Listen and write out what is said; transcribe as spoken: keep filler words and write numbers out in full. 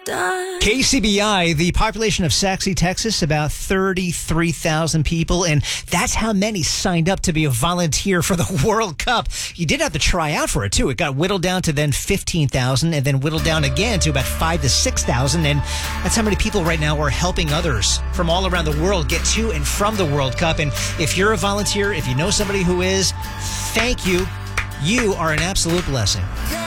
K C B I, the population of Saxe, Texas, about thirty-three thousand people, and that's how many signed up to be a volunteer for the World Cup. You did have to try out for it, too. It got whittled down to then fifteen thousand, and then whittled down again to about five to six thousand, and that's how many people right now are helping others from all around the world get to and from the World Cup. And if you're a volunteer, if you know somebody who is, thank you. You are an absolute blessing.